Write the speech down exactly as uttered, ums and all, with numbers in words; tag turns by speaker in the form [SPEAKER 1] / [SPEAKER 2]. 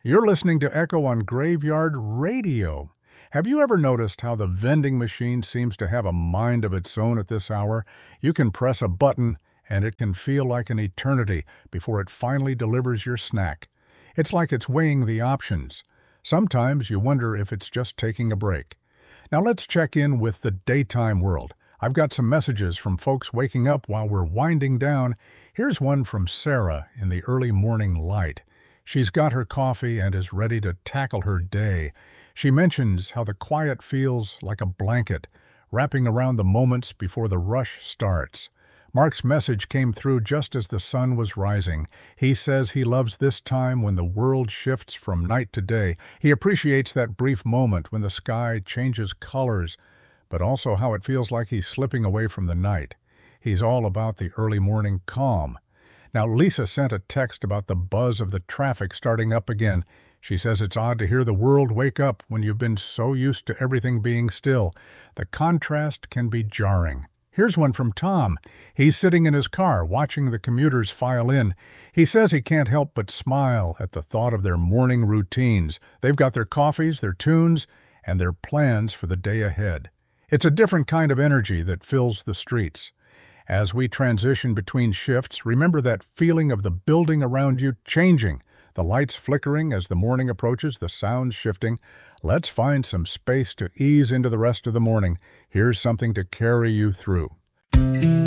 [SPEAKER 1] You're listening to Echo on Graveyard Radio. Have you ever noticed how the vending machine seems to have a mind of its own at this hour? You can press a button, and it can feel like an eternity before it finally delivers your snack. It's like it's weighing the options. Sometimes you wonder if it's just taking a break. Now let's check in with the daytime world. I've got some messages from folks waking up while we're winding down. Here's one from Sarah in the early morning light. She's got her coffee and is ready to tackle her day. She mentions how the quiet feels like a blanket, wrapping around the moments before the rush starts. Mark's message came through just as the sun was rising. He says he loves this time when the world shifts from night to day. He appreciates that brief moment when the sky changes colors, but also how it feels like he's slipping away from the night. He's all about the early morning calm. Now, Lisa sent a text about the buzz of the traffic starting up again. She says it's odd to hear the world wake up when you've been so used to everything being still. The contrast can be jarring. Here's one from Tom. He's sitting in his car watching the commuters file in. He says he can't help but smile at the thought of their morning routines. They've got their coffees, their tunes, and their plans for the day ahead. It's a different kind of energy that fills the streets. As we transition between shifts, remember that feeling of the building around you changing, the lights flickering as the morning approaches, the sounds shifting. Let's find some space to ease into the rest of the morning. Here's something to carry you through.